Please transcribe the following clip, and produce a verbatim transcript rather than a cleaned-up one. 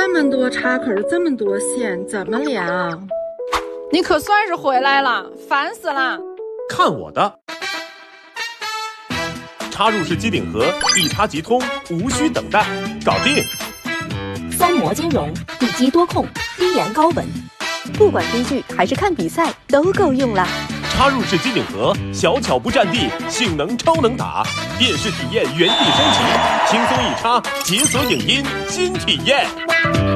这么多插口，这么多线，怎么连啊？ 你可算是回来了，烦死了！ 看我的！插入式机顶盒，一插即通，无需等待，搞定！ 松膜金融，地基多控，低盐高稳， 不管追剧还是看比赛都够用了。 插入式机顶盒，小巧不占地，性能超能打，电视体验原地升级，轻松一插，解锁影音新体验。